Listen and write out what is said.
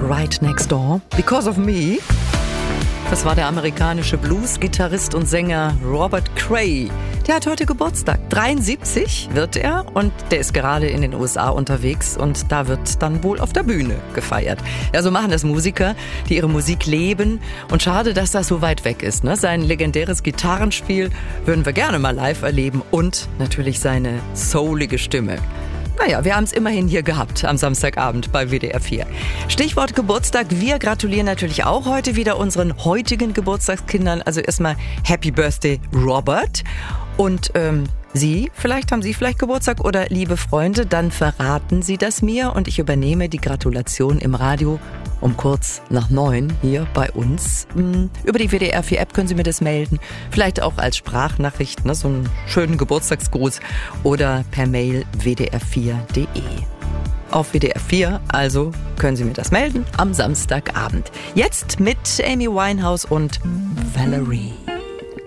Right Next Door, Because of Me. Das war der amerikanische Blues-Gitarrist und Sänger Robert Cray. Der hat heute Geburtstag. 73 wird er und der ist gerade in den USA unterwegs und da wird dann wohl auf der Bühne gefeiert. Ja, so machen das Musiker, die ihre Musik leben und schade, dass das so weit weg ist. Ne? Sein legendäres Gitarrenspiel würden wir gerne mal live erleben und natürlich seine soulige Stimme. Naja, wir haben es immerhin hier gehabt am Samstagabend bei WDR 4. Stichwort Geburtstag. Wir gratulieren natürlich auch heute wieder unseren heutigen Geburtstagskindern. Also erstmal Happy Birthday, Robert. Und haben Sie vielleicht Geburtstag oder liebe Freunde, dann verraten Sie das mir und ich übernehme die Gratulation im Radio um kurz nach 9 hier bei uns. Über die WDR 4 App können Sie mir das melden. Vielleicht auch als Sprachnachricht, ne, so einen schönen Geburtstagsgruß oder per Mail wdr4.de. Auf WDR 4, also können Sie mir das melden am Samstagabend. Jetzt mit Amy Winehouse und Valerie.